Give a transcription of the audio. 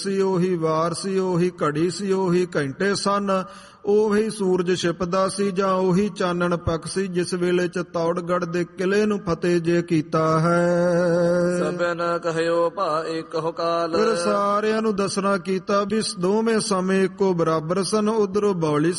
ਸੀ, ਉਹੀ ਵਾਰ ਸੀ, ਉਹੀ ਘੜੀ ਸੀ, ਉਹੀ ਘੰਟੇ ਸਨ, ਉਹੀ ਸੂਰਜ ਛਿਪਦਾ ਸੀ ਜਾਂ ਉਹੀ ਚਾਨਣ ਪੱਖ ਸੀ ਜਿਸ ਵੇਲੇ ਚਤੌੜਗੜ੍ਹ ਦੇ ਕਿਲੇ ਨੂੰ ਫਤਿਹ ਜੇ ਕੀਤਾ ਹੈ। ਸਭੈ ਨ ਕਹਿਓ ਭਾ ਏਕੋ ਕਾਲ। ਫਿਰ ਸਾਰਿਆਂ ਨੂੰ ਦੱਸਣਾ ਕੀਤਾ ਵੀ ਦੋਵੇਂ ਸਮੇਂ ਇੱਕੋ ਬਰਾਬਰ ਸਨ। ਉਧਰੋਂ ਬੌਲੀ